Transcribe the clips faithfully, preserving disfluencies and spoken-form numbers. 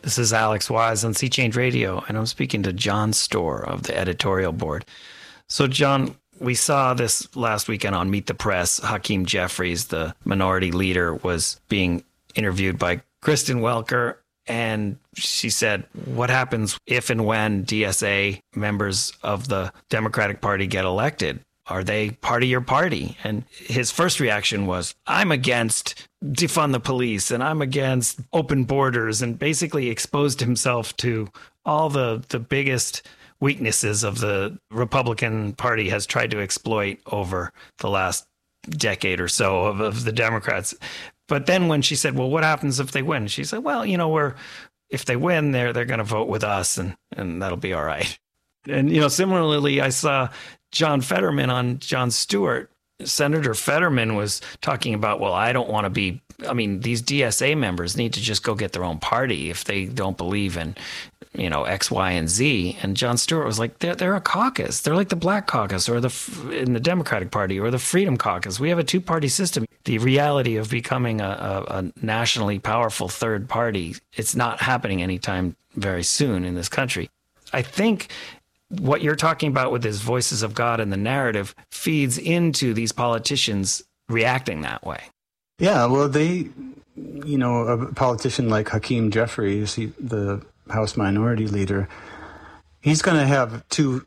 This is Alex Wise on Sea Change Radio, and I'm speaking to Jon Steuer of the editorial board. So, Jon, we saw this last weekend on Meet the Press. Hakeem Jeffries, the minority leader, was being interviewed by Kristen Welker, and she said, what happens if and when D S A members of the Democratic Party get elected? Are they part of your party? And his first reaction was, I'm against defund the police and I'm against open borders, and basically exposed himself to all the, the biggest weaknesses of the Republican Party has tried to exploit over the last decade or so of, of the Democrats. But then when she said, well, what happens if they win? She said, well, you know, we're if they win, they're they're going to vote with us, and, and that'll be all right. And, you know, similarly, I saw John Fetterman on Jon Steuer. Senator Fetterman was talking about, well, I don't want to be, I mean, these D S A members need to just go get their own party if they don't believe in, you know, X, Y, and Z. And Jon Steuer was like, they're, they're a caucus. They're like the Black Caucus or the in the Democratic Party or the Freedom Caucus. We have a two-party system. The reality of becoming a, a, a nationally powerful third party, it's not happening anytime very soon in this country. I think what you're talking about with his voices of God and the narrative feeds into these politicians reacting that way. Yeah, well, they, you know, a politician like Hakeem Jeffries, he, the House Minority Leader, he's going to have two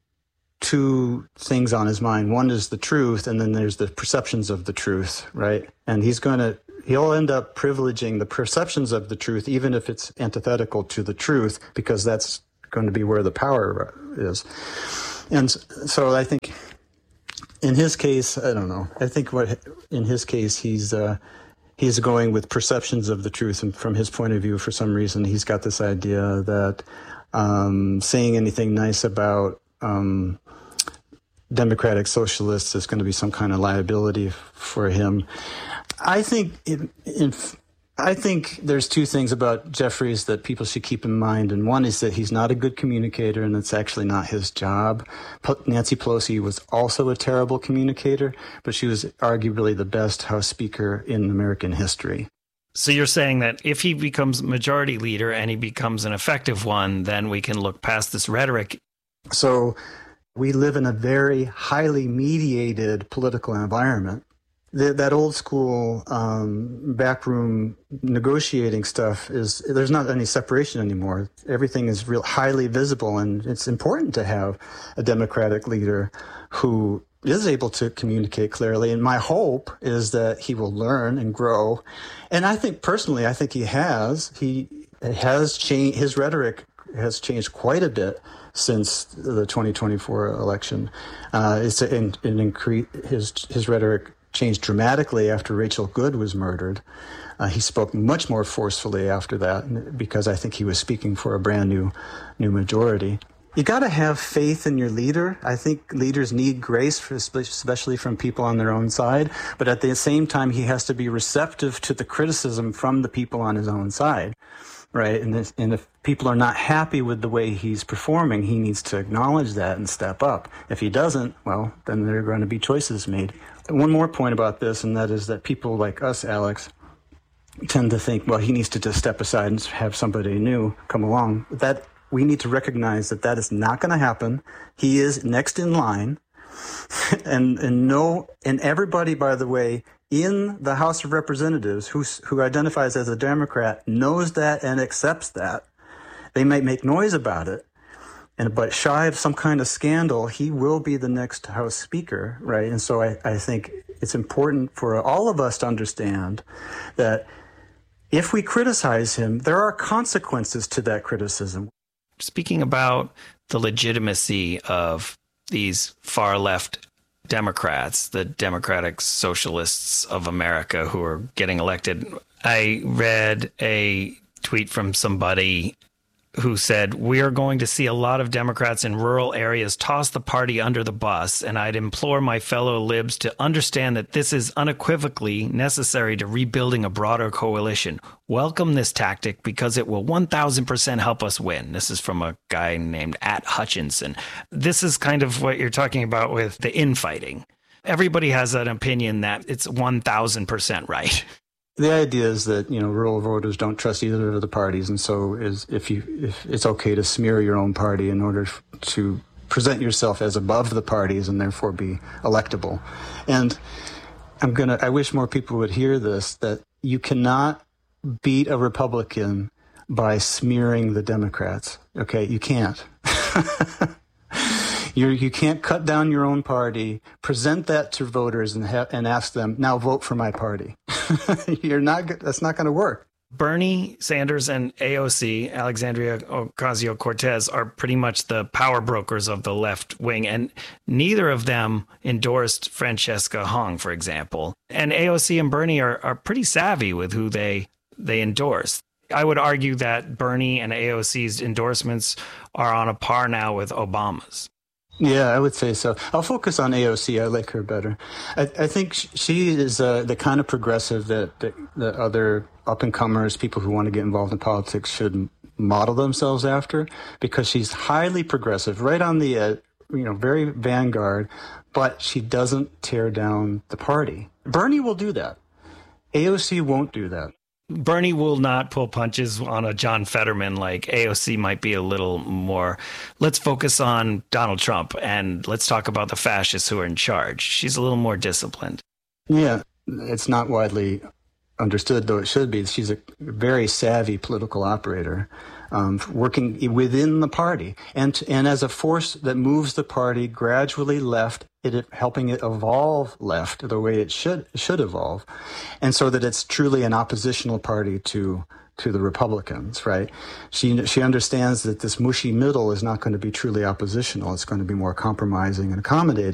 two things on his mind. One is the truth, and then there's the perceptions of the truth, right? And he's going to, he'll end up privileging the perceptions of the truth, even if it's antithetical to the truth, because that's going to be where the power is. And so I think in his case, I don't know. I think what in his case, he's uh, he's going with perceptions of the truth. And from his point of view, for some reason, he's got this idea that um, saying anything nice about um, democratic socialists is going to be some kind of liability for him. I think in, in I think there's two things about Jeffries that people should keep in mind. And one is that he's not a good communicator, and it's actually not his job. Nancy Pelosi was also a terrible communicator, but she was arguably the best House Speaker in American history. So you're saying that if he becomes majority leader and he becomes an effective one, then we can look past this rhetoric. So we live in a very highly mediated political environment. The, that old school um, backroom negotiating stuff is, there's not any separation anymore. Everything is real highly visible, and it's important to have a Democratic leader who is able to communicate clearly. And my hope is that he will learn and grow. And I think personally, I think he has. He has changed, his rhetoric has changed quite a bit since the twenty twenty-four election. Uh, it's an, an increase, his, his rhetoric changed dramatically after Rachel Good was murdered. Uh, he spoke much more forcefully after that because I think he was speaking for a brand new new majority. You got to have faith in your leader. I think leaders need grace, for, especially from people on their own side. But at the same time, he has to be receptive to the criticism from the people on his own side, right? And, this, and if people are not happy with the way he's performing, he needs to acknowledge that and step up. If he doesn't, well, then there are going to be choices made. One more point about this, and that is that people like us, Alex, tend to think, well, he needs to just step aside and have somebody new come along. That we need to recognize that that is not going to happen. He is next in line. and and no, and everybody, by the way, in the House of Representatives who who identifies as a Democrat knows that and accepts that. They might make noise about it. And but shy of some kind of scandal, he will be the next House Speaker, right? And so I, I think it's important for all of us to understand that if we criticize him, there are consequences to that criticism. Speaking about the legitimacy of these far-left Democrats, the Democratic Socialists of America who are getting elected, I read a tweet from somebody who said, we are going to see a lot of Democrats in rural areas toss the party under the bus, and I'd implore my fellow libs to understand that this is unequivocally necessary to rebuilding a broader coalition. Welcome this tactic because it will one thousand percent help us win. This is from a guy named At Hutchinson. This is kind of what you're talking about with the infighting. Everybody has an opinion that it's one thousand percent right. The idea is that, you know, rural voters don't trust either of the parties, and so is if you if it's okay to smear your own party in order to present yourself as above the parties and therefore be electable. And I'm gonna I wish more people would hear this, that you cannot beat a Republican by smearing the Democrats. Okay, you can't. You you can't cut down your own party, present that to voters, and ha- and ask them, now vote for my party. You're not. That's not going to work. Bernie Sanders and A O C, Alexandria Ocasio-Cortez, are pretty much the power brokers of the left wing, and neither of them endorsed Francesca Hong, for example. And A O C and Bernie are, are pretty savvy with who they they endorse. I would argue that Bernie and A O C's endorsements are on a par now with Obama's. Yeah, I would say so. I'll focus on A O C. I like her better. I, I think she is uh, the kind of progressive that, that, that other up-and-comers, people who want to get involved in politics, should model themselves after, because she's highly progressive, right on the, uh, you know, very vanguard, but she doesn't tear down the party. Bernie will do that. A O C won't do that. Bernie will not pull punches on a John Fetterman like A O C might be a little more. Let's focus on Donald Trump and let's talk about the fascists who are in charge. She's a little more disciplined. Yeah, it's not widely understood, though it should be. She's a very savvy political operator, um, working within the party and and as a force that moves the party gradually left, it helping it evolve left the way it should should evolve, and so that it's truly an oppositional party to to the Republicans, right? She she understands that this mushy middle is not going to be truly oppositional. It's going to be more compromising and accommodating.